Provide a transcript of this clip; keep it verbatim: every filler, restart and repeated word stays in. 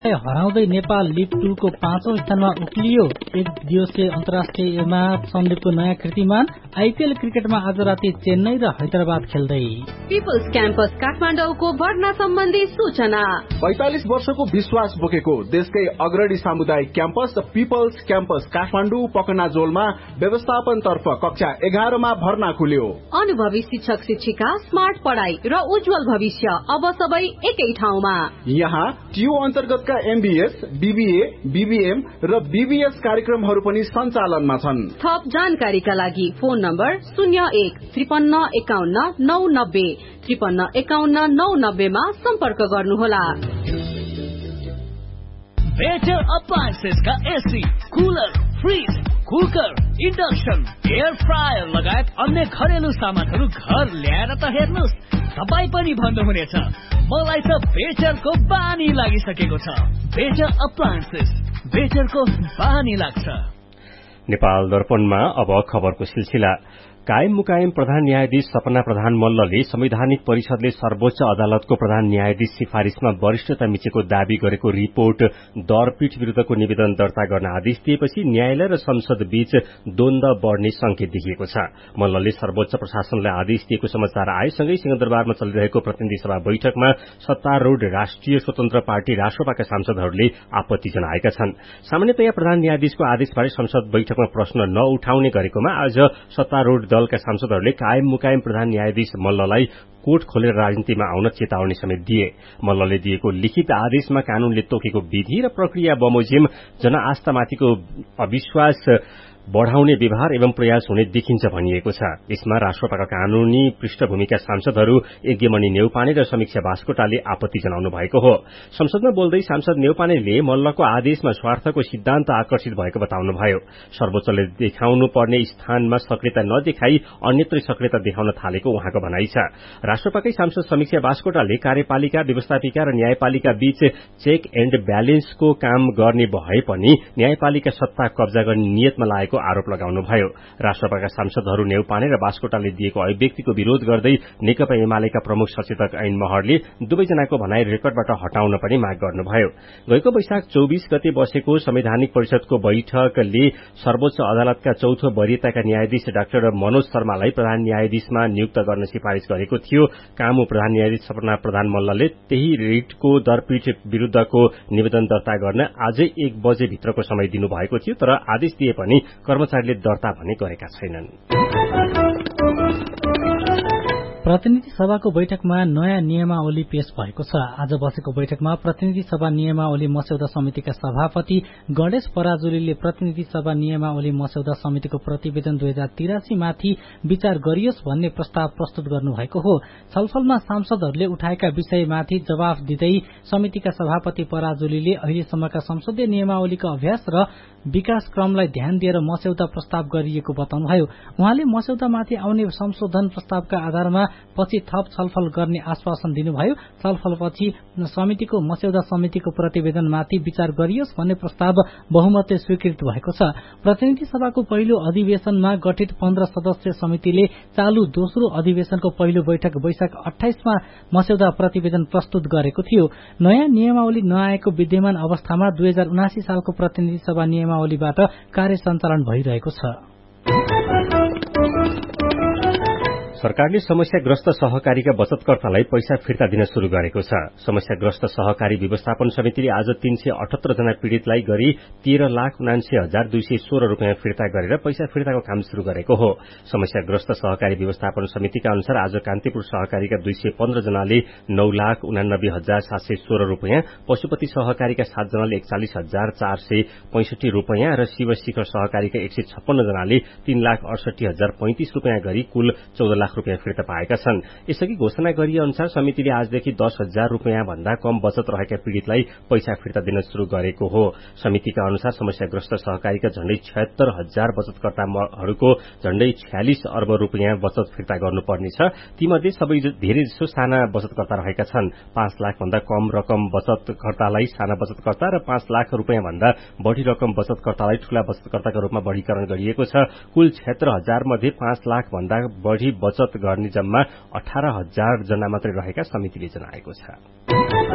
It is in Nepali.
हराउँदै नेपाल लिग टू को पाँचौं स्थानमा उक्लियो। एक दिवसीय अन्तर्राष्ट्रियमा सन्दीपको नयाँ कृतिमान। आईपीएल क्रिकेटमा आज राति चेन्नई र हैदराबाद खेल्दै। पिपल्स क्याम्पस काठमाडौँको भर्ना सम्बन्धी सूचना। पैंतालिस वर्षको विश्वास बोकेको देशकै अग्रणी सामुदायिक क्याम्पस पिपल्स क्याम्पस काठमाडौँ पकनाजोलमा व्यवस्थापन तर्फ कक्षा एघारमा भर्ना खुल्यो। अनुभवी शिक्षक शिक्षिका, स्मार्ट पढ़ाई र उज्जवल भविष्य अब सबै एकै ठाउँमा। यहाँ टियू अन्तर्गतका एमबीएस, बीबीए, बीबीएम र बीबीएस कार्यक्रमहरू पनि सञ्चालनमा छन्। थप जानकारीका लागि फोन नम्बर शून्य एक त्रिपन्न एकाउन्न नौ नब्बे त्रिपन्न एकाउन्न नौ नब्बेमा सम्पर्क गर्नुहोला। बेटर अप्लायन्सेस का AC, cooler, fridge, cooker, induction, air fryer लगायत अन्य घरेलु सामानहरू घर ल्याएर त हेर्नुहोस्, तपाईँ पनि भन्नुहुनेछ मलाई त बेटरको बानी लागिसकेको छ। बेटर अप्लायन्सेस, बेटरको बानी लाग्छ। नेपाल दर्पणमा अब खबरको सिलसिला। कायम मुकायम प्रधान न्यायाधीश सपना प्रधान मल्लले संवैधानिक परिषदले सर्वोच्च अदालतको प्रधान न्यायाधीश सिफारिशमा वरिष्ठता मिचेको दावी गरेको रिपोर्ट दरपीठ विरूद्धको निवेदन दर्ता गर्न आदेश दिएपछि न्यायालय र संसद बीच द्वन्द बढ़ने संकेत देखिएको छ। मल्लले सर्वोच्च प्रशासनलाई आदेश दिएको समाचार आएसँगै सिंहदरबारमा चलिरहेको प्रतिनिधि सभा बैठकमा सत्तारूढ़ राष्ट्रिय स्वतन्त्र पार्टी राष्ट्रपाका सांसदहरूले आपत्ति जनाएका छन्। सामान्यतया प्रधान न्यायाधीशको आदेशबारे संसद बैठकमा प्रश्न नउठाउने गरेकोमा आज सत्तारूढ़ दलका सांसदहरूले कायम मुकायम प्रधान न्यायाधीश मल्ललाई कोर्ट खोलेर राजनीतिमा आउन चेतावनी समेत दिए। मल्लले दिएको लिखित आदेशमा कानूनले तोकेको विधि र प्रक्रिया बमोजिम जनआस्थामाथिको अविश्वास बढ़ाउने व्यवहार एवं प्रयास हुने देखिन्छ भनिएको छ। यसमा राष्ट्रपाका कानूनी पृष्ठभूमिका सांसदहरू यज्ञमणि नेउपाने र समीक्षा बास्कोटाले आपत्ति जनाउनु भएको हो। संसदमा बोल्दै सांसद नेउपानेले मल्लको आदेशमा स्वार्थको सिद्धान्त आकर्षित भएको बताउनुभयो। सर्वोच्चले देखाउनु पर्ने स्थानमा सक्रियता नदेखाई अन्यत्र सक्रियता देखाउन थालेको उहाँको भनाइ छ। राष्ट्रपाकै सांसद समीक्षा बास्कोटाले कार्यपालिका, व्यवस्थापिका र न्यायपालिका बीच चेक एण्ड ब्यालेन्सको काम गर्ने भए पनि न्यायपालिका सत्ता कब्जा गर्ने नियतमा लागेको आरोप लगाउनुभयो। राष्ट्रपाका सांसदहरू नेउपाने र बास्कोटाले दिएको अभिव्यक्तिको विरोध गर्दै नेकपा एमालेका प्रमुख सचेतक ऐन महरले दुवैजनाको भनाई रेकर्डबाट हटाउन पनि माग गर्नुभयो। गएको वैशाख चौबीस गते बसेको संवैधानिक परिषदको बैठकले सर्वोच्च अदालतका चौथो वरियताका न्यायाधीश डाक्टर मनोज शर्मालाई प्रधान न्यायाधीशमा नियुक्त गर्न सिफारिश गरेको थियो। कामु प्रधान न्यायाधीश सपना प्रधान मल्लले त्यही रिटको दरपीठ विरूद्धको निवेदन दर्ता गर्न आजै एक बजे भित्रको समय दिनुभएको थियो, तर आदेश दिए पनि कर्मचारीले दर्ता भने गरेका छैनन्। प्रतिनिधि सभाको बैठकमा नयाँ नियमावली पेश भएको छ। आज बसेको बैठकमा प्रतिनिधि सभा नियमावली मस्यौदा समितिका सभापति गणेश पराजुलीले प्रतिनिधि सभा नियमावली मस्यौदा समितिको प्रतिवेदन दुई हजार तिरासी माथि विचार गरियोस् भन्ने प्रस्ताव प्रस्तुत गर्नुभएको हो। छलफलमा सांसदहरूले उठाएका विषयमाथि जवाफ दिँदै समितिका सभापति पराजुलीले अहिलेसम्मका संसदीय नियमावलीको अभ्यास र विकास क्रमलाई ध्यान दिएर मस्यौदा प्रस्ताव गरिएको बताउनुभयो। उहाँले मस्यौदामाथि आउने संशोधन प्रस्तावका आधारमा पछि थप छलफल गर्ने आश्वासन दिनुभयो। छलफलपछि समितिको मस्यौदा समितिको प्रतिवेदनमाथि विचार गरियोस् भन्ने प्रस्ताव बहुमतले स्वीकृत भएको छ। प्रतिनिधि सभाको पहिलो अधिवेशनमा गठित पन्ध्र सदस्य समितिले चालू दोस्रो अधिवेशनको पहिलो बैठक वैशाख अठाइसमा मस्यौदा प्रतिवेदन प्रस्तुत गरेको थियो। नयाँ नियमावली नआएको विद्यमान अवस्थामा दुई हजार उनासी सालको प्रतिनिधि सभा नियमावलीबाट कार्य सञ्चालन भइरहेको छ। सरकारले समस्याग्रस्त सहकारीका बचतकर्तालाई पैसा फिर्ता दिन शुरू गरेको छ। समस्याग्रस्त सहकारी व्यवस्थापन समितिले आज तीन सय अठहत्तर जना पीड़ितलाई गरी तेह्र लाख उनासी हजार दुई सय सोह्र रूपियाँ फिर्ता गरेर पैसा फिर्ताको काम शुरू गरेको हो। समस्याग्रस्त सहकारी व्यवस्थापन समितिका अनुसार आज कान्तिपुर सहकारीका दुई सय पन्ध्र जनाले नौ लाख उनानब्बे हजार सात सय सोह्र रूपियाँ, पशुपति सहकारीका सात जनाले एकचालिस हजार चार सय पैंसठी रूपियाँ र शिव शिखर सहकारीका एक सय छप्पन्न जनाले तीन लाख अडसठी हजार पैंतिस रूपियाँ गरी कुल चौध लाख रूपियाँ फिर्ता पाएका छन्। यसअघि घोषणा गरिए अनुसार समितिले आजदेखि दस हजार रूपियाँ भन्दा कम बचत रहेका पीड़ितलाई पैसा फिर्ता दिन शुरू गरेको हो। समितिका अनुसार समस्याग्रस्त सहकारीका झण्डै छयत्तर हजार बचतकर्ताहरूको झण्डै छयालिस अर्ब रूपियाँ बचत फिर्ता गर्नुपर्नेछ। तीमध्ये सबै धेरै जसो साना बचतकर्ता रहेका छन्। पाँच लाख भन्दा कम रकम बचतकर्तालाई साना बचतकर्ता र पाँच लाख रूपियाँ भन्दा बढ़ी रकम बचतकर्तालाई ठूला बचतकर्ताका रूपमा वर्गीकरण गरिएको छ। कुल छयत्तर हजार मध्ये पाँच लाख भन्दा बढ़ी बचत गर्ने जम्मा अठार हजार जना मात्रै रहेका समितिले जनाएको छ।